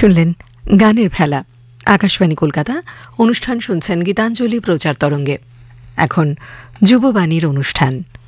শুনলেন গানের ভেলা। আকাশবাণী কলকাতা। অনুষ্ঠান শুনছেন গীতাঞ্জলি প্রচার তরঙ্গে। এখন যুববাণীর অনুষ্ঠান।